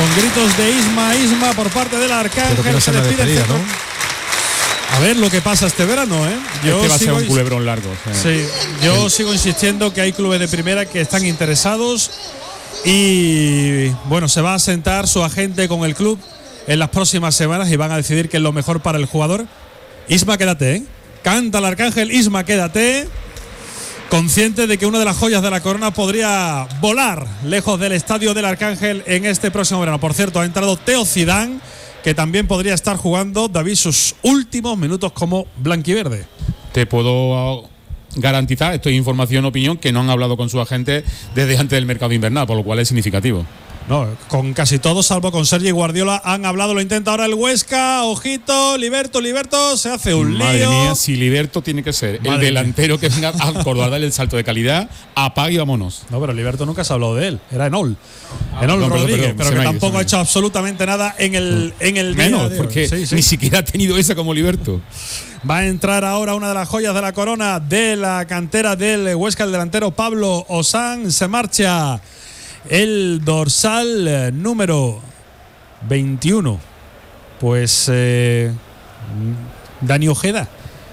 con gritos de Isma por parte del Arcángel. Pero que no se sea despide despedida, el centro. A ver lo que pasa este verano, ¿eh? Este va a ser un culebrón largo. Sí, yo sigo insistiendo que hay clubes de primera que están interesados y bueno, se va a sentar su agente con el club en las próximas semanas y van a decidir qué es lo mejor para el jugador. Isma, quédate, ¿eh? Canta el Arcángel, Isma, quédate. Consciente de que una de las joyas de la corona podría volar lejos del estadio del Arcángel en este próximo verano. Por cierto, ha entrado Teo Zidane, que también podría estar jugando, David, sus últimos minutos como blanquiverde. Te puedo garantizar, esto es información, opinión, que no han hablado con su agente desde antes del mercado invernal, por lo cual es significativo. No, con casi todos, salvo con Sergi Guardiola, han hablado. Lo intenta ahora el Huesca. Ojito, Liberto, se hace un lío. Madre mía, si Liberto tiene que ser el delantero que venga a Córdoba a darle el salto de calidad, apague y vámonos. No, pero Liberto nunca se ha hablado de él. Era Enol Rodríguez, pero que tampoco ha hecho absolutamente nada en el menos, día porque sí. ni siquiera ha tenido esa como Liberto. Va a entrar ahora una de las joyas de la corona de la cantera del Huesca, el delantero Pablo Osán. Se marcha el dorsal número 21. Pues Dani Ojeda,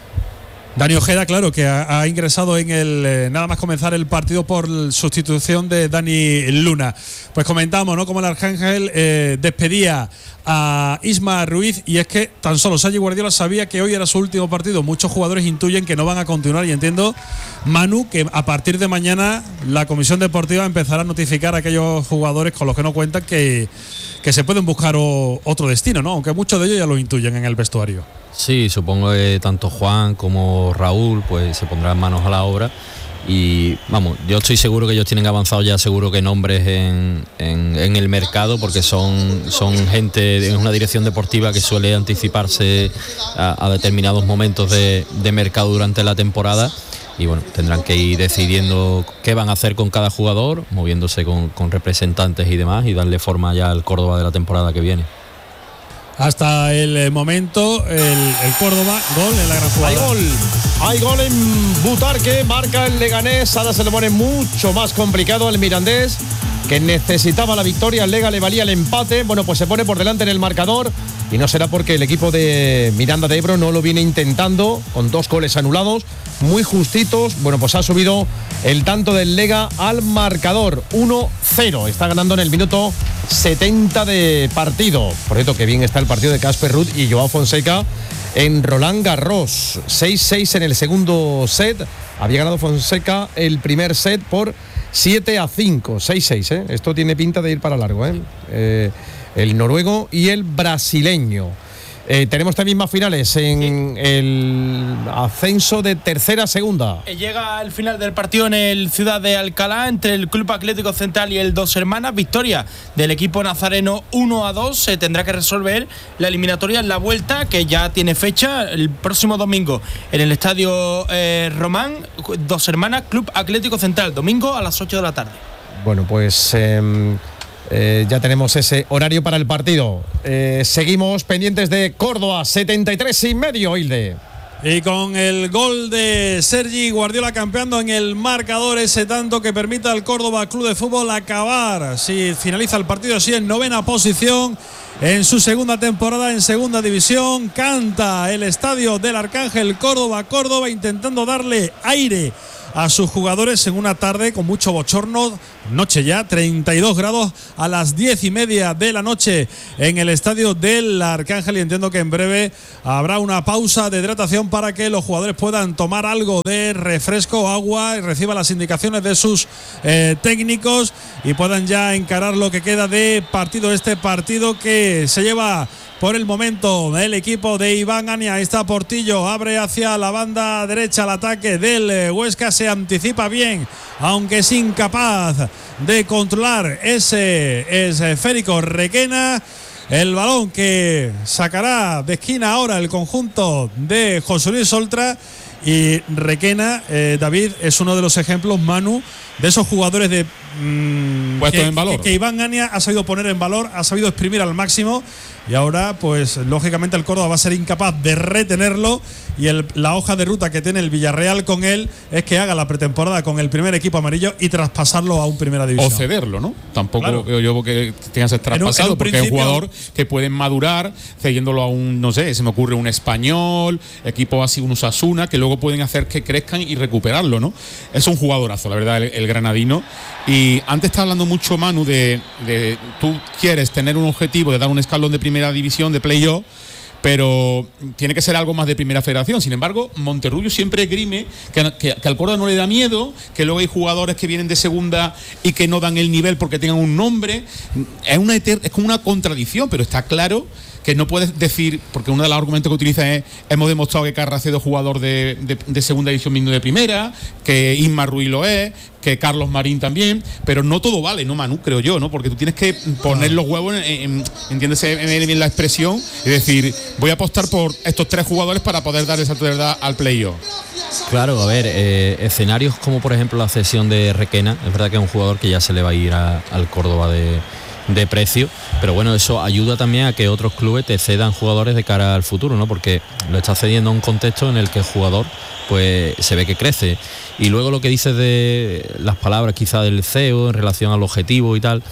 claro, que ha ingresado en el nada más comenzar el partido por sustitución de Dani Luna. Pues comentamos, ¿no?, cómo el Arcángel despedía a Isma Ruiz, y es que tan solo Sergi Guardiola sabía que hoy era su último partido. Muchos jugadores intuyen que no van a continuar, y entiendo, Manu, que a partir de mañana la comisión deportiva empezará a notificar a aquellos jugadores con los que no cuentan que se pueden buscar otro destino, ¿no? Aunque muchos de ellos ya lo intuyen en el vestuario. Sí, supongo que tanto Juan como Raúl pues se pondrán manos a la obra. Y vamos, yo estoy seguro que ellos tienen avanzado ya, seguro que nombres en el mercado, porque son gente de una dirección deportiva que suele anticiparse a determinados momentos de mercado durante la temporada. Y bueno, tendrán que ir decidiendo qué van a hacer con cada jugador, moviéndose con representantes y demás, y darle forma ya al Córdoba de la temporada que viene. Hasta el momento, el Córdoba, gol en la gran jugada. Hay gol en Butarque, marca el Leganés. Ahora se lo pone mucho más complicado el Mirandés, que necesitaba la victoria. El Lega le valía el empate. Bueno, pues se pone por delante en el marcador, y no será porque el equipo de Miranda de Ebro no lo viene intentando, con 2 goles anulados, muy justitos. Bueno, pues ha subido el tanto del Lega al marcador, 1-0. Está ganando en el minuto 70 de partido. Por cierto, que bien está el partido de Casper Ruud y Joao Fonseca en Roland Garros. 6-6 en el segundo set. Había ganado Fonseca el primer set por 7-5. 6-6, ¿eh? Esto tiene pinta de ir para largo, ¿eh? El noruego y el brasileño. Tenemos también más finales en el ascenso de tercera a segunda. Llega el final del partido en el Ciudad de Alcalá entre el Club Atlético Central y el Dos Hermanas. Victoria del equipo nazareno 1-2. Se tendrá que resolver la eliminatoria en la vuelta, que ya tiene fecha el próximo domingo en el Estadio Román. Dos Hermanas, Club Atlético Central, domingo a las 8 de la tarde. Bueno, pues ya tenemos ese horario para el partido. Seguimos pendientes de Córdoba, 73,5, Hilde. Y con el gol de Sergi Guardiola campeando en el marcador, ese tanto que permite al Córdoba Club de Fútbol acabar, si finaliza el partido así, en 9ª posición en su segunda temporada en segunda división. Canta el estadio del Arcángel, Córdoba, intentando darle aire a sus jugadores en una tarde con mucho bochorno. Noche ya, 32 grados a las 10:30 de la noche en el estadio del Arcángel, y entiendo que en breve habrá una pausa de hidratación para que los jugadores puedan tomar algo de refresco, agua, y reciban las indicaciones de sus técnicos y puedan ya encarar lo que queda de partido. Este partido que se lleva por el momento el equipo de Iván Ania. Ahí está Portillo, abre hacia la banda derecha el ataque del Huesca, se anticipa bien, aunque es incapaz de controlar ese esférico Requena. El balón que sacará de esquina ahora el conjunto de José Luis Oltra. Y Requena, David, es uno de los ejemplos, Manu, de esos jugadores de puestos en valor. Que Iván Ania ha sabido poner en valor, ha sabido exprimir al máximo, y ahora pues lógicamente el Córdoba va a ser incapaz de retenerlo, y la hoja de ruta que tiene el Villarreal con él es que haga la pretemporada con el primer equipo amarillo y traspasarlo a un primera división. O cederlo, ¿no? Tampoco creo yo que tenga que ser traspasado, porque es un jugador que pueden madurar cediéndolo a un, no sé, se me ocurre un Español, equipo así, un Osasuna, que luego pueden hacer que crezcan y recuperarlo, ¿no? Es un jugadorazo, la verdad, el granadino. Y antes estaba hablando mucho, Manu, de tú quieres tener un objetivo de dar un escalón de primera división, de playoff, pero tiene que ser algo más de primera federación. Sin embargo, Monterrubio siempre esgrime que al Córdoba no le da miedo, que luego hay jugadores que vienen de segunda y que no dan el nivel porque tengan un nombre. Es como una contradicción, pero está claro que no puedes decir, porque uno de los argumentos que utiliza es: hemos demostrado que Carracedo es jugador de segunda división, mismo de primera, que Isma Ruiz lo es, que Carlos Marín también, pero no todo vale, ¿no, Manu? Creo yo, ¿no? Porque tú tienes que poner los huevos, entiéndese bien la expresión, y decir, voy a apostar por estos 3 jugadores para poder dar esa verdad al playoff. Claro, a ver, escenarios como por ejemplo la cesión de Requena, es verdad que es un jugador que ya se le va a ir al Córdoba de precio, pero bueno, eso ayuda también a que otros clubes te cedan jugadores de cara al futuro, ¿no? Porque lo está cediendo a un contexto en el que el jugador pues se ve que crece. Y luego lo que dices de las palabras quizá del CEO en relación al objetivo y tal,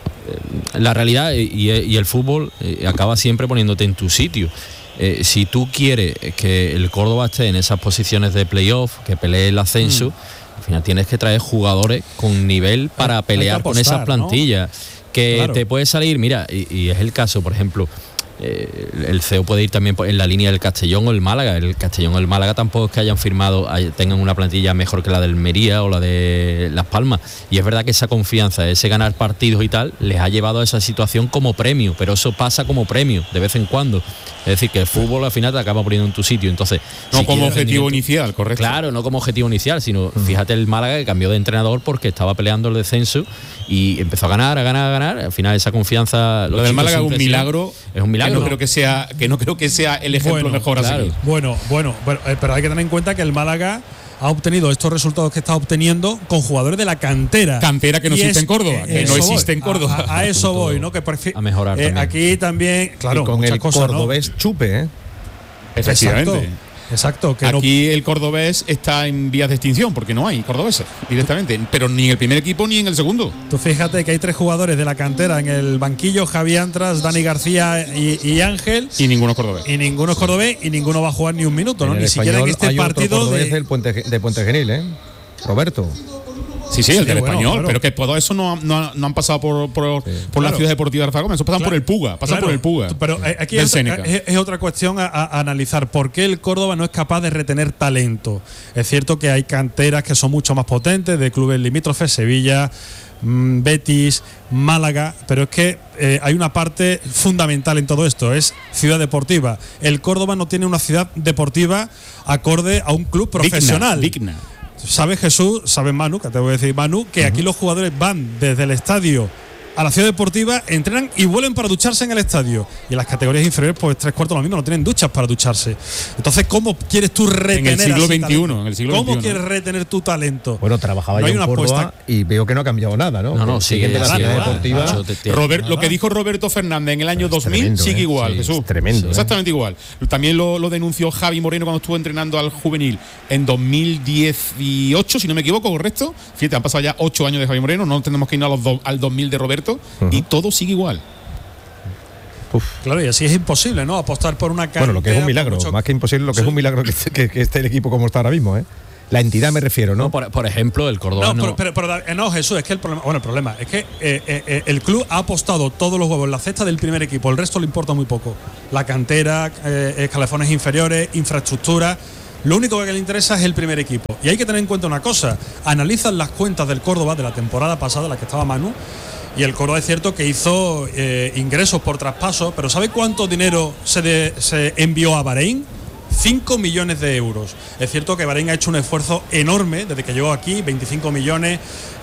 la realidad y el fútbol acaba siempre poniéndote en tu sitio. Si tú quieres que el Córdoba esté en esas posiciones de playoff, que pelee el ascenso, al final tienes que traer jugadores con nivel para pelear apostar, con esas plantillas, ¿no? Que claro, te puede salir, mira, y es el caso, por ejemplo, el CEO puede ir también en la línea del Castellón o el Málaga. El Castellón o el Málaga tampoco es que hayan firmado, tengan una plantilla mejor que la del Almería o la de Las Palmas, y es verdad que esa confianza, ese ganar partidos y tal, les ha llevado a esa situación como premio, pero eso pasa como premio de vez en cuando. Es decir, que el fútbol al final te acaba poniendo en tu sitio. Entonces, no si como objetivo inicial, correcto. Claro, no como objetivo inicial, sino fíjate el Málaga que cambió de entrenador porque estaba peleando el descenso y empezó a ganar. Al final esa confianza. Lo del Málaga es un milagro. Es un milagro. Que no creo que sea el ejemplo mejor claro, así. Bueno, pero hay que tener en cuenta que el Málaga ha obtenido estos resultados que está obteniendo con jugadores de la cantera. Cantera que no existe en Córdoba. Que no existe en Córdoba. A eso voy, ¿no? Que a mejorar también. Aquí también, claro, y con muchas el cosas, cordobés, ¿no? Chupe, ¿eh? Efectivamente. Exacto. Que aquí el cordobés está en vías de extinción porque no hay cordobeses directamente, pero ni en el primer equipo ni en el segundo. Tú fíjate que hay 3 jugadores de la cantera en el banquillo: Javi Antras, Dani García y Ángel. Y ninguno es cordobés. Y ninguno es cordobés y ninguno va a jugar ni un minuto, ¿no? Ni siquiera en este hay partido de Puente Genil, ¿eh? Roberto. Sí, el del Español, claro. Pero que todo eso no han pasado por la ciudad deportiva de Rafa Gómez, eso pasan por el Puga, por el Puga. Pero aquí es otra cuestión a analizar. ¿Por qué el Córdoba no es capaz de retener talento? Es cierto que hay canteras que son mucho más potentes, de clubes limítrofes, Sevilla, Betis, Málaga, pero es que hay una parte fundamental en todo esto, es ciudad deportiva. El Córdoba no tiene una ciudad deportiva acorde a un club profesional. Digna. Sabe Jesús, sabe Manu, que te voy a decir Manu, que aquí los jugadores van desde el estadio a la ciudad deportiva, entrenan y vuelven para ducharse en el estadio. Y en las categorías inferiores, pues 3/4 lo mismo, no tienen duchas para ducharse. Entonces, ¿cómo quieres tú retener en el siglo XXI? ¿Cómo quieres retener tu talento? Bueno, trabajaba yo en Córdoba y veo que no ha cambiado nada, ¿no? No, sigue la ciudad deportiva. Lo que dijo Roberto Fernández en el año 2000 tremendo, sigue igual, Jesús. Tremendo. Exactamente igual. También lo denunció Javi Moreno cuando estuvo entrenando al juvenil en 2018, si no me equivoco, correcto. Fíjate, han pasado ya 8 años de Javi Moreno, no tenemos que ir al 2000 de Roberto, y todo sigue igual. Claro, y así es imposible, ¿no? Apostar por una cantera. Bueno, lo que es un milagro, más que imposible, lo que es un milagro que esté el equipo como está ahora mismo, ¿eh? La entidad me refiero, ¿no? Por ejemplo, el Córdoba no, Jesús, es que el problema es que el club ha apostado todos los huevos en la cesta del primer equipo, el resto le importa muy poco. La cantera, escalafones inferiores, infraestructura. Lo único que le interesa es el primer equipo. Y hay que tener en cuenta una cosa: analizan las cuentas del Córdoba de la temporada pasada, en la que estaba Manu, y el Córdoba es cierto que hizo ingresos por traspaso, pero ¿sabe cuánto dinero se envió a Bahrein? 5 millones de euros. Es cierto que Bahrein ha hecho un esfuerzo enorme desde que llegó aquí, 25 millones,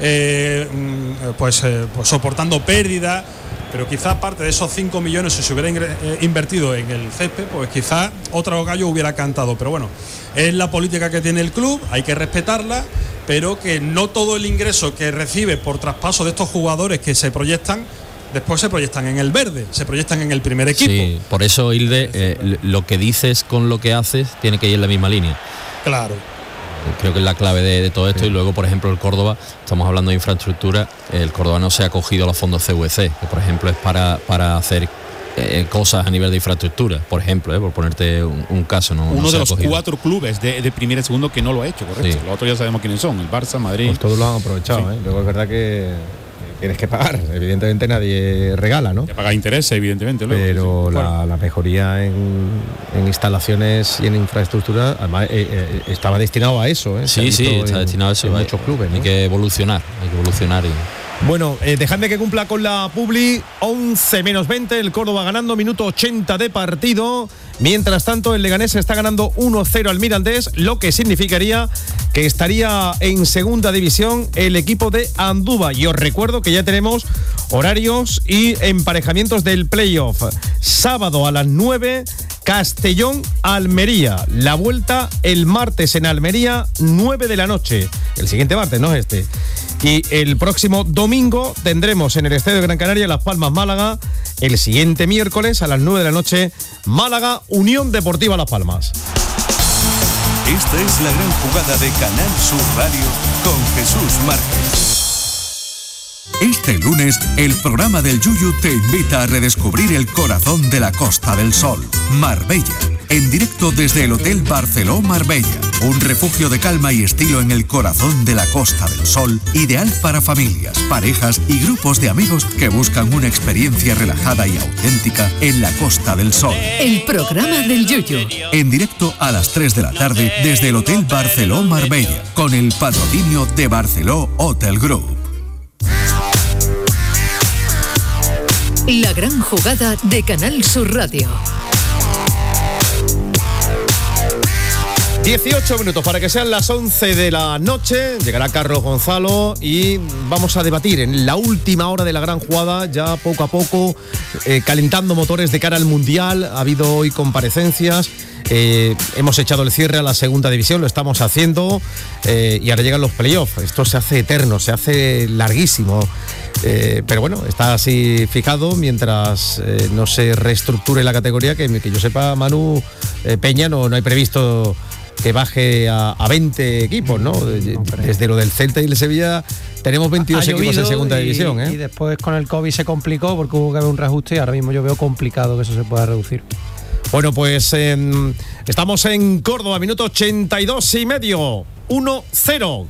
pues soportando pérdidas, pero quizá parte de esos 5 millones, si se hubiera invertido en el césped, pues quizá otro gallo hubiera cantado. Pero bueno, es la política que tiene el club, hay que respetarla, pero que no todo el ingreso que recibe por traspaso de estos jugadores que se proyectan, después se proyectan en el verde, se proyectan en el primer equipo. Sí, por eso, Hilde, lo que dices con lo que haces tiene que ir en la misma línea. Claro. Creo que es la clave de todo esto. Y luego, por ejemplo, el Córdoba, estamos hablando de infraestructura, el Córdoba no se ha acogido a los fondos CVC, que por ejemplo es para hacer cosas a nivel de infraestructura, por ejemplo, por ponerte un caso. Uno de los 4 clubes de primero y segundo que no lo ha hecho, correcto. Sí. Los otros ya sabemos quiénes son, el Barça, Madrid. Pues todos lo han aprovechado, sí. Luego es verdad que tienes que pagar, evidentemente nadie regala, ¿no? Que paga intereses, evidentemente. Luego, pero sí. La mejoría en instalaciones y en infraestructura, además estaba destinado a eso, ¿eh? Sí, está destinado a eso. En muchos clubes, ¿no? Hay que evolucionar Bueno, dejadme que cumpla con la publi. 11 menos 20, el Córdoba ganando, minuto 80 de partido. Mientras tanto, el Leganés está ganando 1-0 al Mirandés, lo que significaría que estaría en segunda división el equipo de Andúba. Y os recuerdo que ya tenemos horarios y emparejamientos del playoff. Sábado a las 9, Castellón-Almería. La vuelta el martes en Almería, 9 de la noche. El siguiente martes, no es este. Y el próximo domingo tendremos en el Estadio de Gran Canaria Las Palmas-Málaga. El siguiente miércoles a las 9 de la noche, Málaga, Unión Deportiva Las Palmas. Esta es la gran jugada de Canal Sur Radio con Jesús Márquez. Este lunes, el programa del Yuyu te invita a redescubrir el corazón de la Costa del Sol, Marbella. En directo desde el Hotel Barceló Marbella, un refugio de calma y estilo en el corazón de la Costa del Sol, ideal para familias, parejas y grupos de amigos que buscan una experiencia relajada y auténtica en la Costa del Sol. El programa del Yuyu. En directo a las 3 de la tarde desde el Hotel Barceló Marbella, con el patrocinio de Barceló Hotel Group. La gran jugada de Canal Sur Radio. 18 minutos para que sean las 11 de la noche. Llegará Carlos Gonzalo y vamos a debatir en la última hora de la gran jugada, ya poco a poco, calentando motores de cara al Mundial. Ha habido hoy comparecencias. Hemos echado el cierre a la segunda división, lo estamos haciendo, y ahora llegan los playoffs. Esto se hace eterno, se hace larguísimo. Pero bueno, está así fijado mientras no se reestructure la categoría, que yo sepa, Manu, Peña no hay previsto que baje a 20 equipos, ¿no? Desde lo del Celta y el Sevilla tenemos 22 equipos en segunda división, ¿eh? Y después con el COVID se complicó porque hubo que haber un reajuste y ahora mismo yo veo complicado que eso se pueda reducir. Bueno, pues estamos en Córdoba, minuto 82 y medio, 1-0.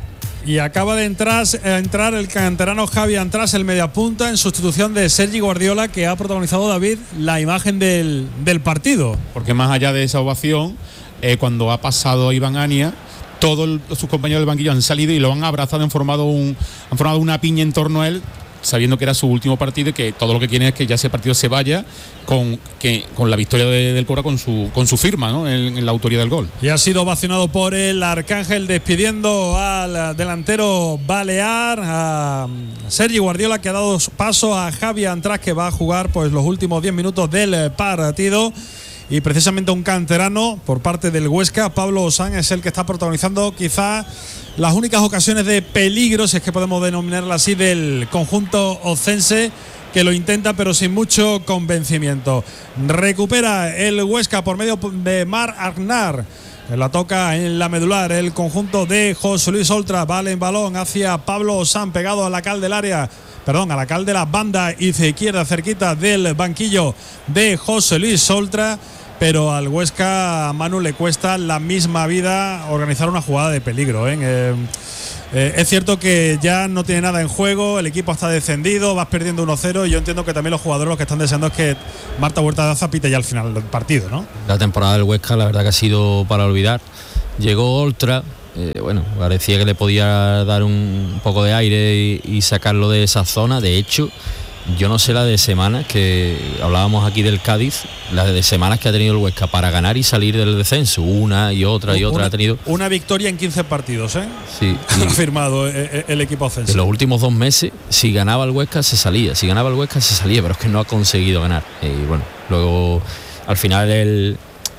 Y acaba de entrar el canterano Javi Antras, el mediapunta, en sustitución de Sergi Guardiola, que ha protagonizado, David, la imagen del partido. Porque más allá de esa ovación, cuando ha pasado Iván Ania, todos sus compañeros del banquillo han salido y lo han abrazado, han formado una piña en torno a él, sabiendo que era su último partido y que todo lo que quieren es que ya ese partido se vaya con la victoria del Córdoba, con su firma, ¿no? en la autoría del gol. Y ha sido ovacionado por el Arcángel, despidiendo al delantero balear, a Sergi Guardiola, que ha dado paso a Javi Antras, que va a jugar pues los últimos 10 minutos del partido. Y precisamente un canterano por parte del Huesca, Pablo Osán, es el que está protagonizando quizás las únicas ocasiones de peligro, si es que podemos denominarla así, del conjunto ocense, que lo intenta pero sin mucho convencimiento. Recupera el Huesca por medio de Mar Agnar. La toca en la medular el conjunto de José Luis Oltra. Vale en balón hacia Pablo Osán, pegado a la cal del área. Perdón, a la cal de la banda izquierda, cerquita del banquillo de José Luis Oltra. Pero al Huesca, a Manu, le cuesta la misma vida organizar una jugada de peligro, ¿eh? Es cierto que ya no tiene nada en juego, el equipo está descendido, vas perdiendo 1-0, y yo entiendo que también los jugadores lo que están deseando es que Marta Huerta de Aza pite ya al final del partido, ¿no? La temporada del Huesca, la verdad que ha sido para olvidar. Llegó Oltra, parecía que le podía dar un poco de aire y sacarlo de esa zona. De hecho, yo no sé la de semanas que hablábamos aquí del Cádiz, la de semanas que ha tenido el Huesca para ganar y salir del descenso, una y otra ha tenido. Una victoria en 15 partidos, ¿eh? Sí. Ha firmado el equipo ocense. En los últimos 2 meses, si ganaba el Huesca se salía, pero es que no ha conseguido ganar. Y bueno, luego al final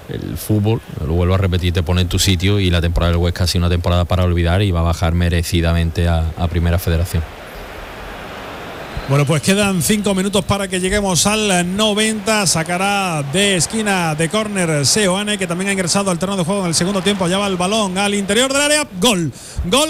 el fútbol, lo vuelvo a repetir, te pone en tu sitio, y la temporada del Huesca ha sido una temporada para olvidar y va a bajar merecidamente a Primera Federación. Bueno, pues quedan 5 minutos para que lleguemos al 90. Sacará de esquina de córner Seoane, que también ha ingresado al terreno de juego en el segundo tiempo. Allá va el balón al interior del área. Gol. Gol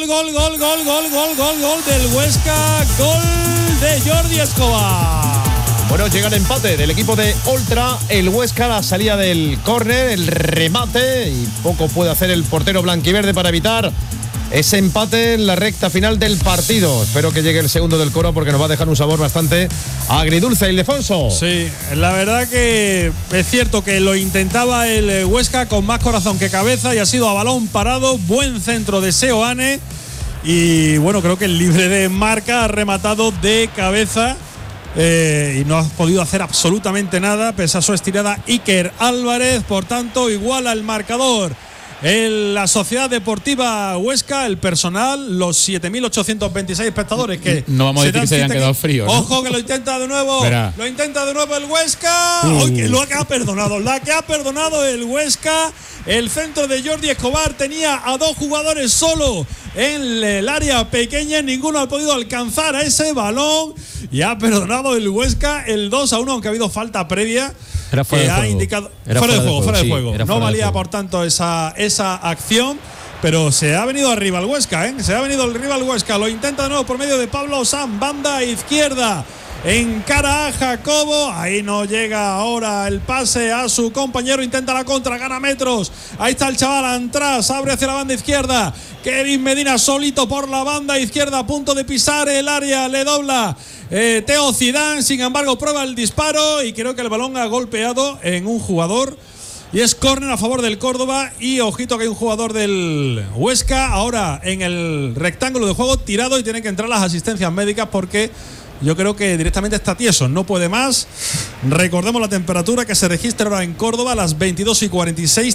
del Huesca. Gol de Jordi Escobar. Bueno, llega el empate del equipo de Oltra. El Huesca, la salida del córner, el remate, y poco puede hacer el portero blanquiverde para evitar ese empate en la recta final del partido. Espero que llegue el segundo del Coro, porque nos va a dejar un sabor bastante agridulce. Ildefonso. Sí, la verdad que es cierto que lo intentaba el Huesca con más corazón que cabeza, y ha sido a balón parado. Buen centro de Seoane, y bueno, creo que el libre de marca ha rematado de cabeza. Y no ha podido hacer absolutamente nada pese a su estirada Iker Álvarez. Por tanto, iguala el marcador la Sociedad Deportiva Huesca, el personal, los 7.826 espectadores que no vamos a decir que se hayan quedado fríos, ¿no? Ojo, que lo intenta de nuevo. Verá. Lo intenta de nuevo el Huesca. Lo que ha perdonado el Huesca. El centro de Jordi Escobar tenía a 2 jugadores solo en el área pequeña. Ninguno ha podido alcanzar a ese balón, y ha perdonado el Huesca el 2-1, aunque ha habido falta previa. Era fuera de ha juego. indicado Era fuera de juego. Sí, no valía, por tanto, esa acción. Pero se ha venido arriba el Huesca, ¿eh? Se ha venido arriba el Huesca. Lo intenta de nuevo por medio de Pablo Sam, banda izquierda. Encara a Jacobo. Ahí no llega ahora el pase a su compañero. Intenta la contra, gana metros. Ahí está el chaval atrás, abre hacia la banda izquierda. Kevin Medina solito por la banda izquierda, a punto de pisar el área. Le dobla Teo Zidane. Sin embargo, prueba el disparo, y creo que el balón ha golpeado en un jugador, y es córner a favor del Córdoba. Y ojito que hay un jugador del Huesca ahora en el rectángulo de juego tirado, y tienen que entrar las asistencias médicas, porque yo creo que directamente está tieso, no puede más. Recordemos la temperatura que se registra ahora en Córdoba, a las 22:46,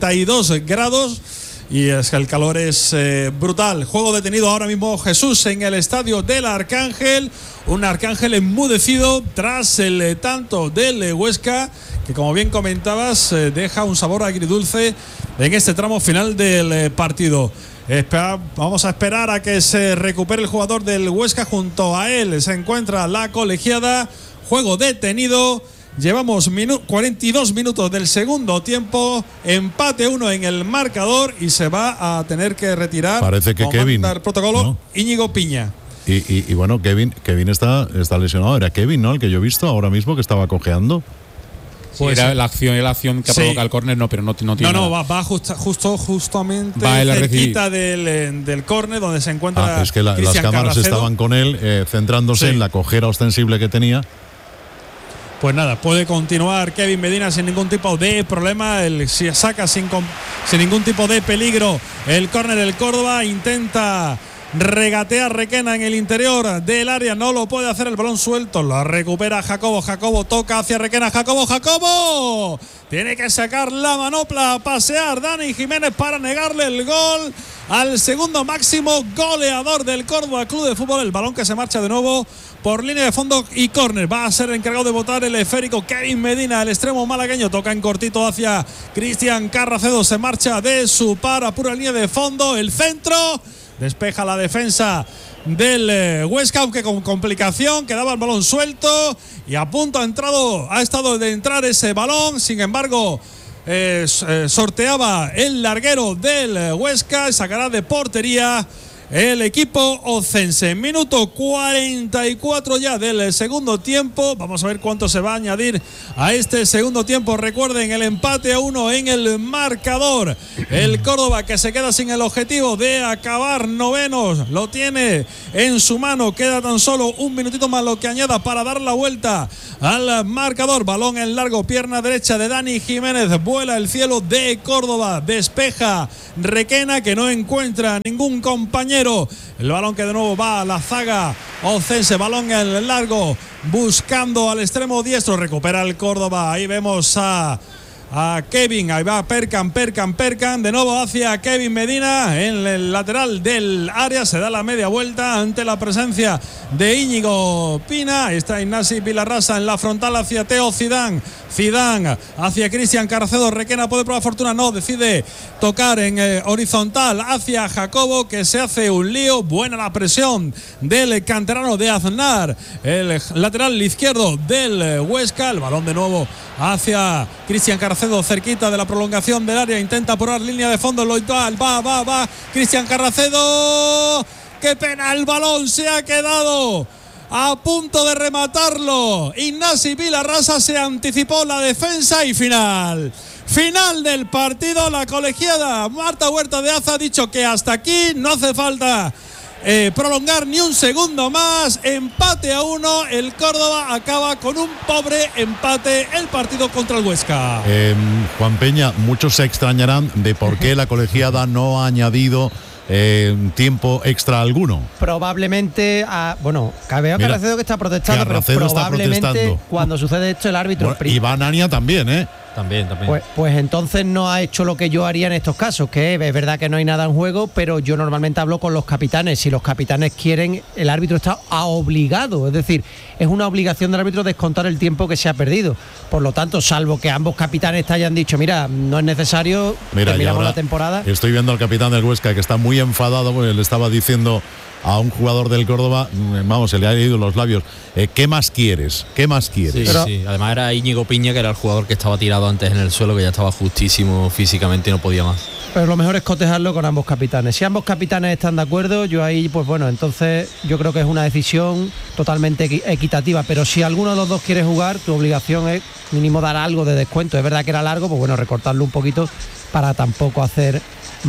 32 grados. Y es que el calor es brutal. Juego detenido ahora mismo, Jesús, en el estadio del Arcángel. Un Arcángel enmudecido tras el tanto del Huesca, que, como bien comentabas, deja un sabor agridulce en este tramo final del partido. Vamos a esperar a que se recupere el jugador del Huesca. Junto a él se encuentra la colegiada. Juego detenido. Llevamos 42 minutos del segundo tiempo. Empate 1 en el marcador, y se va a tener que retirar. Parece que Kevin. El protocolo, ¿no? Íñigo Piña. Y bueno, Kevin está lesionado. Era Kevin, ¿no? El que yo he visto ahora mismo, que estaba cojeando. Pues era la acción que provoca el córner, no, pero no tiene. No, va justamente va cerquita del córner, donde se encuentra. Es que las cámaras Carracedo. Estaban con él, centrándose en la cojera ostensible que tenía. Pues nada, puede continuar Kevin Medina sin ningún tipo de problema. Si saca sin ningún tipo de peligro el córner del Córdoba. Intenta regatear Requena en el interior del área, no lo puede hacer, el balón suelto, lo recupera Jacobo. Jacobo toca hacia Requena. Jacobo tiene que sacar la manopla a pasear Dani Jiménez para negarle el gol al segundo máximo goleador del Córdoba Club de Fútbol. El balón que se marcha de nuevo por línea de fondo y córner. Va a ser el encargado de botar el esférico Kevin Medina, el extremo malagueño. Toca en cortito hacia Cristian Carracedo. Se marcha de su par a pura línea de fondo. El centro despeja la defensa del Huesca, aunque con complicación. Quedaba el balón suelto, y a punto ha estado de entrar ese balón. Sin embargo, sorteaba el larguero del Huesca. Sacará de portería el equipo ocense. Minuto 44 ya del segundo tiempo. Vamos a ver cuánto se va a añadir a este segundo tiempo. Recuerden, el empate a 1 en el marcador. El Córdoba, que se queda sin el objetivo de acabar novenos, lo tiene en su mano. Queda tan solo un minutito más lo que añada para dar la vuelta al marcador. Balón en largo, pierna derecha de Dani Jiménez. Vuela el cielo de Córdoba. Despeja Requena, que no encuentra ningún compañero. El balón que de nuevo va a la zaga ocense. Balón en largo, buscando al extremo diestro. Recupera el Córdoba. Ahí vemos a a Kevin. Ahí va Perkan. De nuevo hacia Kevin Medina en el lateral del área. Se da la media vuelta ante la presencia de Íñigo Pina. Ahí está Ignasi Vilarrasa en la frontal hacia Teo Zidane hacia Cristian Carracedo. Requena puede probar fortuna, no, decide tocar en horizontal hacia Jacobo, que se hace un lío. Buena la presión del canterano de Aznar, el lateral izquierdo del Huesca. El balón de nuevo hacia Cristian Carracedo, cerquita de la prolongación del área. Intenta probar línea de fondo. Va Cristian Carracedo. ¡Qué pena! El balón se ha quedado a punto de rematarlo. Ignasi Vilarrasa, se anticipó la defensa y final del partido. La colegiada Marta Huerta de Aza ha dicho que hasta aquí, no hace falta prolongar ni un segundo más. Empate a 1. El Córdoba acaba con un pobre empate el partido contra el Huesca. Juan Peña, muchos se extrañarán de por qué la colegiada no ha añadido tiempo extra alguno. Probablemente, veo Carracedo que está protestando, Carracedo pero probablemente está protestando. Cuando sucede esto el árbitro... Iván Ania también, También. Pues entonces no ha hecho lo que yo haría en estos casos, que es verdad que no hay nada en juego, pero yo normalmente hablo con los capitanes. Si los capitanes quieren, el árbitro está obligado, es decir, es una obligación del árbitro descontar el tiempo que se ha perdido. Por lo tanto, salvo que ambos capitanes te hayan dicho, mira, no es necesario, terminamos la temporada. Estoy viendo al capitán del Huesca que está muy enfadado porque le estaba diciendo a un jugador del Córdoba, se le ha ido los labios, ¿qué más quieres? Sí. Además era Íñigo Piña, que era el jugador que estaba tirado antes en el suelo, que ya estaba justísimo físicamente y no podía más. Pero lo mejor es cotejarlo con ambos capitanes. Si ambos capitanes están de acuerdo, yo ahí, entonces yo creo que es una decisión totalmente equitativa. Pero si alguno de los dos quiere jugar, tu obligación es mínimo dar algo de descuento. Es verdad que era largo, recortarlo un poquito para tampoco hacer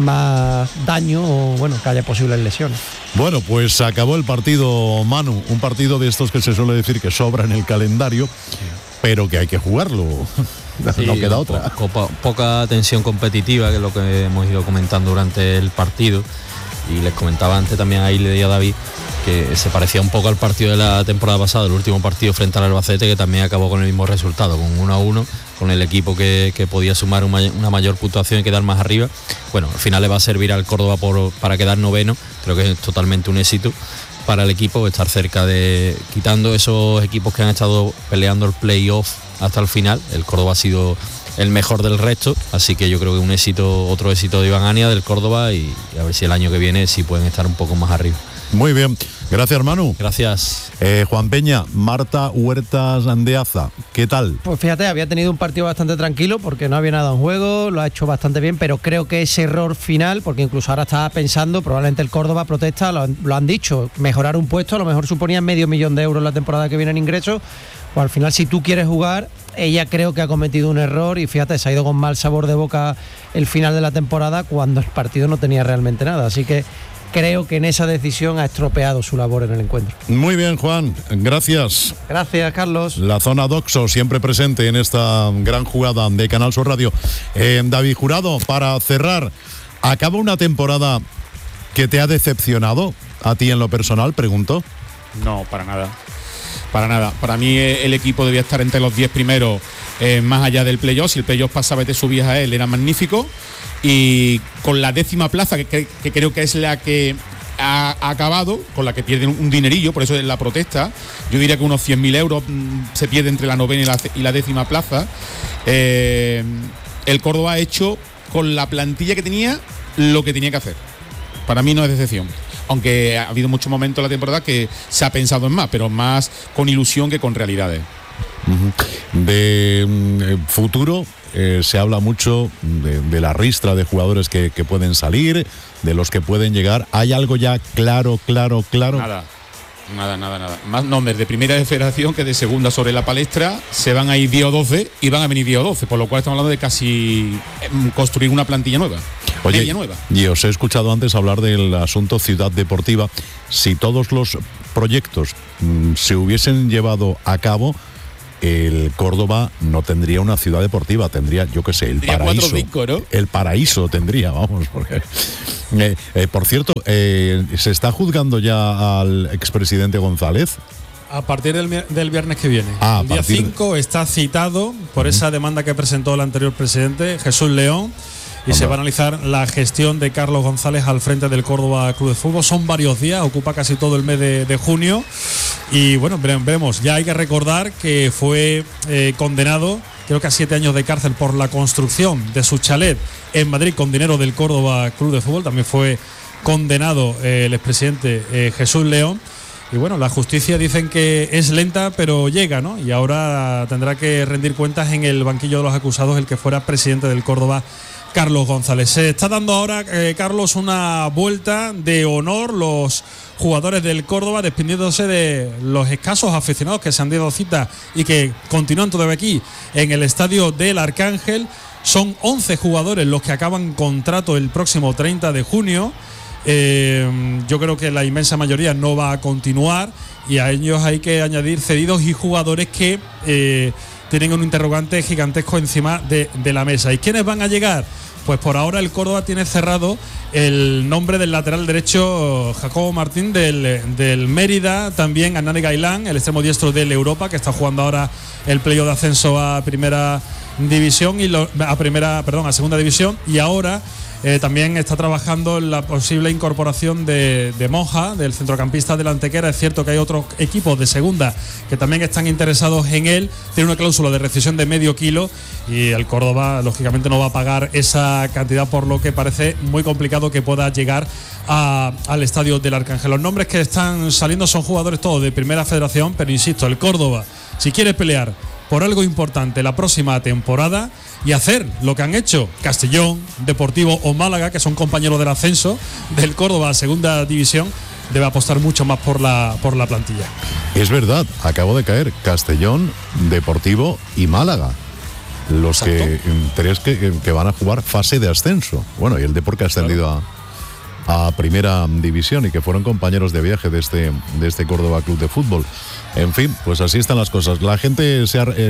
más daño o que haya posibles lesiones. Bueno, pues acabó el partido, Manu, un partido de estos que se suele decir que sobra en el calendario, pero que hay que jugarlo. Sí, no queda otra. Poca tensión competitiva, que es lo que hemos ido comentando durante el partido. Y les comentaba antes también ahí, le di a David, que se parecía un poco al partido de la temporada pasada, el último partido frente al Albacete, que también acabó con el mismo resultado, con 1-1, con el equipo que podía sumar una mayor puntuación y quedar más arriba. Bueno, al final le va a servir al Córdoba para quedar noveno. Creo que es totalmente un éxito para el equipo estar cerca de, quitando esos equipos que han estado peleando el playoff hasta el final. El Córdoba ha sido el mejor del resto, así que yo creo que otro éxito de Iván Ania, del Córdoba, y a ver si el año que viene sí pueden estar un poco más arriba. Muy bien, gracias Manu. Gracias. Juan Peña, Marta Huertas de Aza, ¿qué tal? Pues fíjate, había tenido un partido bastante tranquilo porque no había nada en juego, lo ha hecho bastante bien, pero creo que ese error final, porque incluso ahora estaba pensando, probablemente el Córdoba protesta, lo han dicho, mejorar un puesto, a lo mejor suponía 500.000 de euros la temporada que viene en ingresos, o al final si tú quieres jugar, ella creo que ha cometido un error y fíjate, se ha ido con mal sabor de boca el final de la temporada cuando el partido no tenía realmente nada, así que creo que en esa decisión ha estropeado su labor en el encuentro. Muy bien, Juan, gracias. Gracias, Carlos. La zona Doxo siempre presente en esta gran jugada de Canal Sur Radio. David Jurado, para cerrar, ¿acaba una temporada que te ha decepcionado a ti en lo personal, pregunto? No, para nada. Para mí el equipo debía estar entre los 10 primeros, más allá del playoff. Si el playoff pasaba y te subías a él, era magnífico. Y con la 10ª plaza, que creo que es la que ha acabado, con la que pierden un dinerillo, por eso es la protesta, yo diría que unos 100.000 euros se pierde entre la 9ª y la 10ª plaza. El Córdoba ha hecho con la plantilla que tenía lo que tenía que hacer. Para mí no es decepción. Aunque ha habido muchos momentos en la temporada que se ha pensado en más, pero más con ilusión que con realidades. De futuro se habla mucho de la ristra de jugadores que pueden salir, de los que pueden llegar. ¿Hay algo ya claro? Nada. Más nombres de primera de federación que de segunda sobre la palestra. Se van a ir 10 o 12 y van a venir 10 o 12, por lo cual estamos hablando de casi construir una plantilla nueva. Oye, y os he escuchado antes hablar del asunto Ciudad Deportiva. Si todos los proyectos se hubiesen llevado a cabo, el Córdoba no tendría una ciudad deportiva, tendría, yo qué sé, el paraíso. 4-5, ¿no? El paraíso tendría, vamos, porque... por cierto, ¿se está juzgando ya al expresidente González? A partir del viernes que viene. El día 5 está citado por esa demanda que presentó el anterior presidente, Jesús León, y se va a analizar la gestión de Carlos González al frente del Córdoba Club de Fútbol. Son varios días, ocupa casi todo el mes de junio. Y bueno, veremos. Ya hay que recordar que fue condenado, creo que a 7 años de cárcel por la construcción de su chalet en Madrid con dinero del Córdoba Club de Fútbol. También fue condenado el expresidente Jesús León. Y bueno, la justicia dicen que es lenta, pero llega, ¿no? Y ahora tendrá que rendir cuentas en el banquillo de los acusados el que fuera presidente del Córdoba, Carlos González. Se está dando ahora, Carlos, una vuelta de honor, los jugadores del Córdoba despidiéndose de los escasos aficionados que se han dado cita y que continúan todavía aquí en el estadio del Arcángel. Son 11 jugadores los que acaban contrato el próximo 30 de junio. Yo creo que la inmensa mayoría no va a continuar y a ellos hay que añadir cedidos y jugadores que tienen un interrogante gigantesco encima de la mesa. ¿Y quiénes van a llegar? Pues por ahora el Córdoba tiene cerrado el nombre del lateral derecho Jacobo Martín del Mérida, también Hernán Gailán, el extremo diestro del Europa, que está jugando ahora el playoff de ascenso a primera división y a segunda división, y ahora también está trabajando en la posible incorporación de Monja, del centrocampista del Antequera. Es cierto que hay otros equipos de segunda que también están interesados en él. Tiene una cláusula de rescisión de medio kilo y el Córdoba lógicamente no va a pagar esa cantidad, por lo que parece muy complicado que pueda llegar al estadio del Arcángel. Los nombres que están saliendo son jugadores todos de primera federación, pero insisto, el Córdoba, si quiere pelear por algo importante la próxima temporada y hacer lo que han hecho Castellón, Deportivo o Málaga, que son compañeros del ascenso del Córdoba a segunda división, debe apostar mucho más por la plantilla. Es verdad, acabo de caer Castellón, Deportivo y Málaga, los tres que van a jugar fase de ascenso. Bueno, y el Depor que ha ascendido a primera división y que fueron compañeros de viaje de este Córdoba Club de Fútbol. En fin, pues así están las cosas. La gente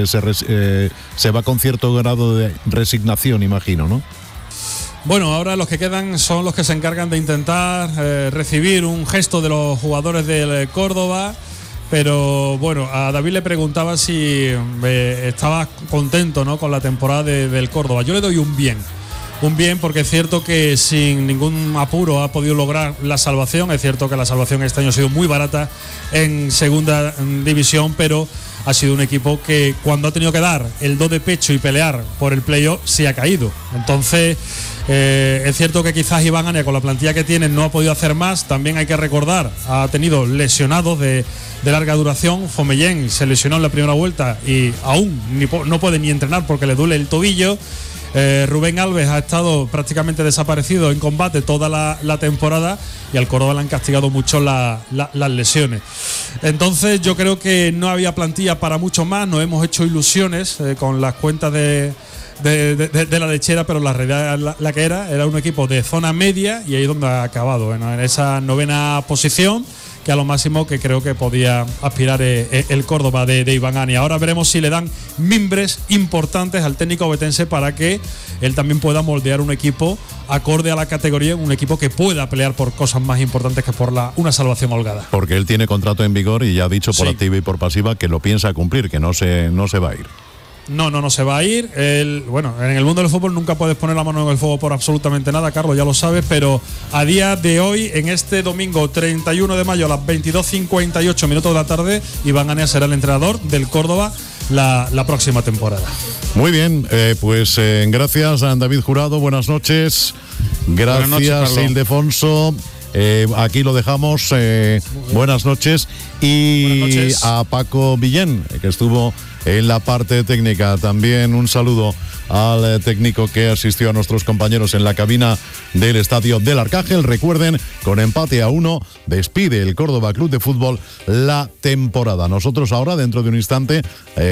se va con cierto grado de resignación, imagino, ¿no? Bueno, ahora los que quedan son los que se encargan de intentar recibir un gesto de los jugadores del Córdoba. Pero bueno, a David le preguntaba si estaba contento, ¿no?, con la temporada del Córdoba. Yo le doy un bien, porque es cierto que sin ningún apuro ha podido lograr la salvación. Es cierto que la salvación este año ha sido muy barata en segunda división, pero ha sido un equipo que cuando ha tenido que dar el do de pecho y pelear por el playoff se ha caído. Entonces es cierto que quizás Iván Ania, con la plantilla que tiene, no ha podido hacer más. También hay que recordar, ha tenido lesionados de larga duración. Fomellén se lesionó en la primera vuelta y aún no puede ni entrenar porque le duele el tobillo. Rubén Alves ha estado prácticamente desaparecido en combate toda la temporada y al Córdoba le han castigado mucho las lesiones. Entonces yo creo que no había plantilla para mucho más. Nos hemos hecho ilusiones con las cuentas de la lechera, pero la realidad la que era un equipo de zona media y ahí es donde ha acabado, en esa novena posición, que a lo máximo que creo que podía aspirar el Córdoba de Iván Ania. Ahora veremos si le dan mimbres importantes al técnico obetense para que él también pueda moldear un equipo acorde a la categoría, un equipo que pueda pelear por cosas más importantes que por una salvación holgada. Porque él tiene contrato en vigor y ya ha dicho por activa y por pasiva que lo piensa cumplir, que no se va a ir. No se va a ir. Bueno, en el mundo del fútbol nunca puedes poner la mano en el fuego por absolutamente nada, Carlos, ya lo sabes, pero a día de hoy, en este domingo 31 de mayo a las 22:58 minutos de la tarde, Iván Ania será el entrenador del Córdoba la próxima temporada. Muy bien, pues gracias a David Jurado, buenas noches. Gracias, Ildefonso. Aquí lo dejamos. Buenas noches. Y buenas noches a Paco Villén, que estuvo en la parte técnica. También un saludo al técnico que asistió a nuestros compañeros en la cabina del Estadio del Arcángel. Recuerden, con empate a 1 despide el Córdoba Club de Fútbol la temporada. Nosotros ahora, dentro de un instante,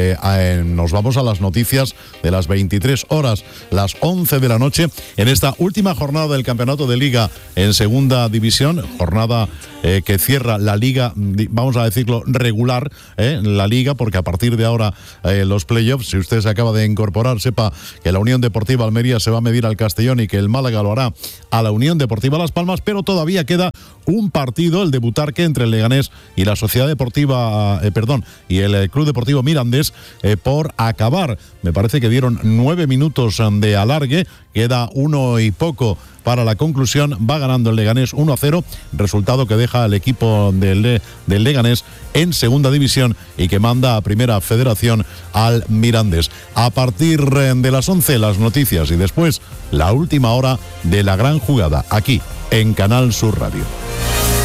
nos vamos a las noticias de las 23 horas, las 11 de la noche, en esta última jornada del campeonato de Liga en segunda división, jornada que cierra la Liga, vamos vamos a decirlo, regular, la liga, porque a partir de ahora los playoffs, si usted se acaba de incorporar, sepa que la Unión Deportiva Almería se va a medir al Castellón y que el Málaga lo hará a la Unión Deportiva Las Palmas, pero todavía queda un partido, el de Butarque, entre el Leganés y la Sociedad Deportiva, y el Club Deportivo Mirandés, por acabar. Me parece que dieron 9 minutos de alargue, queda 1 y poco para la conclusión. Va ganando el Leganés 1-0, resultado que deja al equipo del Leganés en segunda división y que manda a Primera Federación al Mirandés. A partir de las 11 las noticias y después la última hora de la gran jugada aquí en Canal Sur Radio.